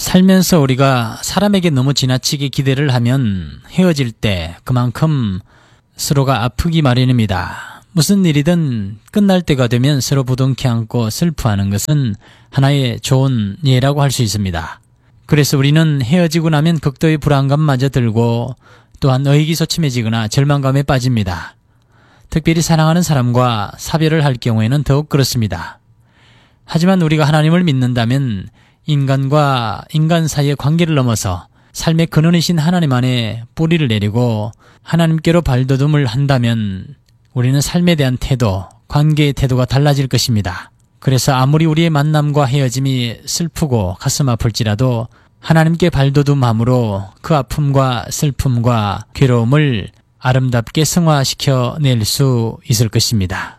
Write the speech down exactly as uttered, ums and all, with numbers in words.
살면서 우리가 사람에게 너무 지나치게 기대를 하면 헤어질 때 그만큼 서로가 아프기 마련입니다. 무슨 일이든 끝날 때가 되면 서로 부둥켜 안고 슬퍼하는 것은 하나의 좋은 예라고 할 수 있습니다. 그래서 우리는 헤어지고 나면 극도의 불안감마저 들고 또한 의기소침해지거나 절망감에 빠집니다. 특별히 사랑하는 사람과 사별을 할 경우에는 더욱 그렇습니다. 하지만 우리가 하나님을 믿는다면 인간과 인간 사이의 관계를 넘어서 삶의 근원이신 하나님 안에 뿌리를 내리고 하나님께로 발돋움을 한다면 우리는 삶에 대한 태도, 관계의 태도가 달라질 것입니다. 그래서 아무리 우리의 만남과 헤어짐이 슬프고 가슴 아플지라도 하나님께 발돋움함으로 그 아픔과 슬픔과 괴로움을 아름답게 승화시켜 낼 수 있을 것입니다.